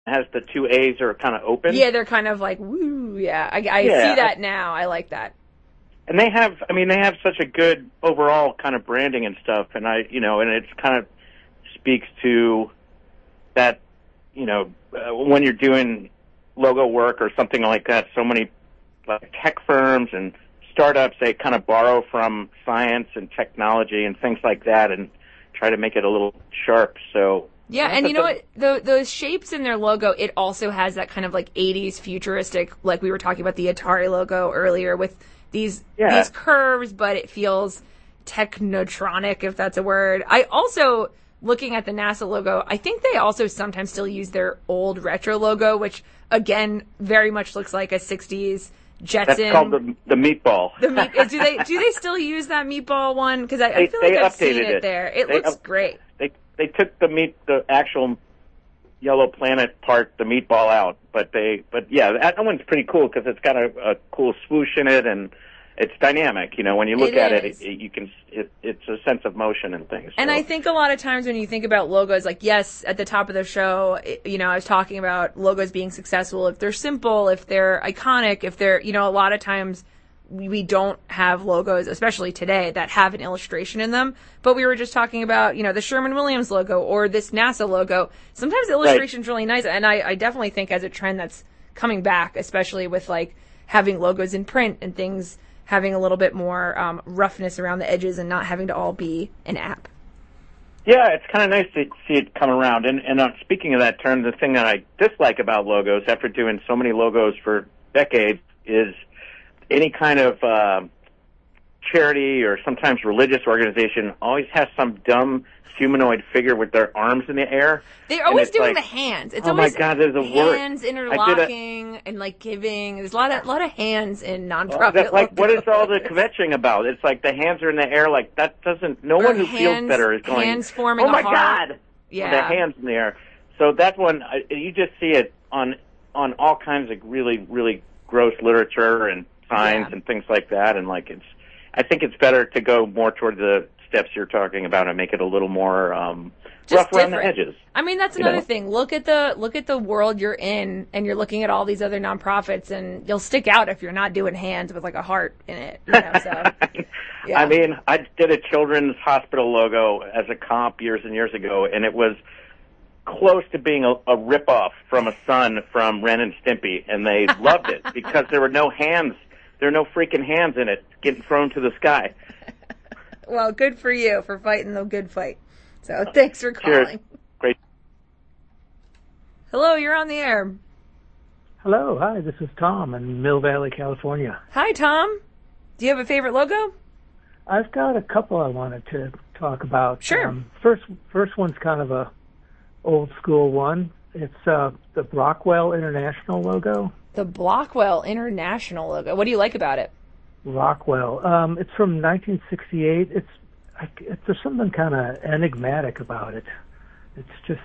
has the two A's are kind of open. Yeah, they're kind of like, woo, yeah. I Yeah. see that now. I like that. And they have such a good overall kind of branding and stuff, and and it's kind of speaks to that, when you're doing logo work or something like that, so many like tech firms and startups, they kind of borrow from science and technology and things like that and try to make it a little sharp. So yeah, and you know what? Those shapes in their logo, it also has that kind of like 80s futuristic, like we were talking about the Atari logo earlier with these curves, but it feels technotronic, if that's a word. I also, looking at the NASA logo, I think they also sometimes still use their old retro logo, which again very much looks like a 60s Jetson. That's called the meatball. Do they still use that meatball one? Because I feel like I've seen it there. It looks great. They took the actual Yellow Planet part, the meatball out, but yeah, that one's pretty cool because it's got a cool swoosh in it and it's dynamic. When you look at it, it's a sense of motion and things. And I think a lot of times when you think about logos, like, yes, at the top of the show, I was talking about logos being successful if they're simple, if they're iconic, if they're, a lot of times we don't have logos, especially today, that have an illustration in them. But we were just talking about, the Sherwin-Williams logo or this NASA logo. Sometimes the illustration's really nice. And I definitely think as a trend that's coming back, especially with like having logos in print and things having a little bit more roughness around the edges and not having to all be an app. Yeah, it's kind of nice to see it come around. And speaking of that term, the thing that I dislike about logos, after doing so many logos for decades, is any kind of charity or sometimes religious organization always has some dumb humanoid figure with their arms in the air. They're always doing the hands. It's always my God, there's a word. Hands interlocking and like giving. There's a lot of hands in nonprofit. Like, what is all the kvetching about? It's like the hands are in the air. Like that doesn't. No one who feels better is going. Hands forming. Oh my a heart. God! Yeah. The hands in the air. So that one, you just see it on all kinds of really, really gross literature and signs and things like that. And like I think it's better to go more toward the steps you're talking about and make it a little more rough around the edges. I mean, that's another thing. Look at the world you're in, and you're looking at all these other nonprofits, and you'll stick out if you're not doing hands with like a heart in it. So, yeah. I mean, I did a children's hospital logo as a comp years and years ago, and it was close to being a ripoff from a son from Ren and Stimpy, and they loved it because there were no hands. There are no freaking hands in it getting thrown to the sky. Well, good for you for fighting the good fight. So thanks for calling. Cheers. Great. Hello, you're on the air. Hello, hi, this is Tom in Mill Valley, California. Hi, Tom. Do you have a favorite logo? I've got a couple I wanted to talk about. Sure. First one's kind of a old school one. It's the Brockwell International logo. The Brockwell International logo. What do you like about it? Rockwell. It's from 1968. There's something kind of enigmatic about it. It's just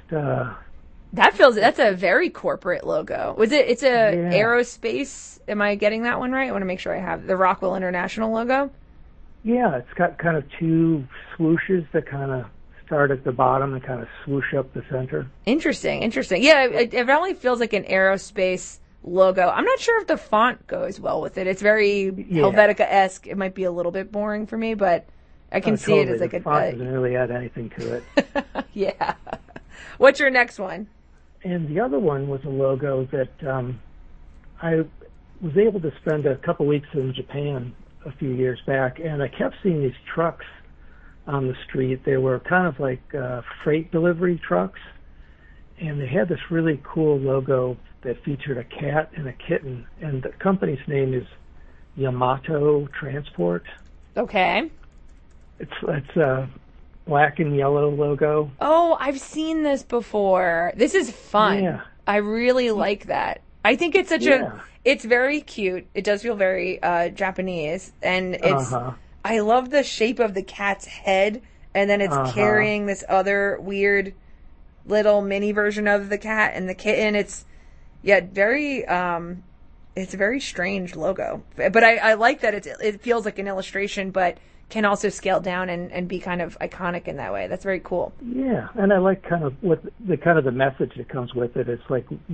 that's a very corporate logo. It's aerospace. Am I getting that one right? I want to make sure I have the Rockwell International logo. Yeah, it's got kind of two swooshes that kind of start at the bottom and kind of swoosh up the center. Interesting. Yeah, it really feels like an aerospace logo. I'm not sure if the font goes well with it. It's very Helvetica-esque. It might be a little bit boring for me, but I can see it as like the font doesn't really add anything to it. Yeah. What's your next one? And the other one was a logo that I was able to spend a couple weeks in Japan a few years back, and I kept seeing these trucks on the street. They were kind of like freight delivery trucks, and they had this really cool logo that featured a cat and a kitten, and the company's name is Yamato Transport. Okay. It's a black and yellow logo. Oh, I've seen this before. This is fun. Yeah. I really like that. I think it's it's very cute. It does feel very Japanese, and I love the shape of the cat's head, and then it's carrying this other weird little mini version of the cat and the kitten. It's a very strange logo, but I like that it feels like an illustration, but can also scale down and be kind of iconic in that way. That's very cool. Yeah, and I like kind of the message that comes with it. It's like